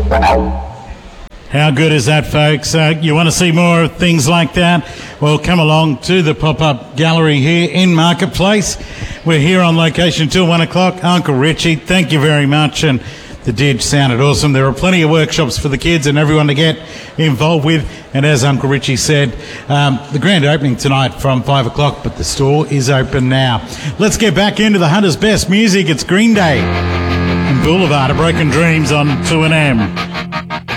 How good is that, folks? You want to see more things like that? Well, come along to the pop-up gallery here in Marketplace. We're here on location till 1 o'clock. Uncle Richie, thank you very much. And the Didge sounded awesome. There are plenty of workshops for the kids and everyone to get involved with. And as Uncle Richie said, the grand opening tonight from 5 o'clock, but the store is open now. Let's get back into the Hunter's Best music. It's Green Day and Boulevard of Broken Dreams on 2NM.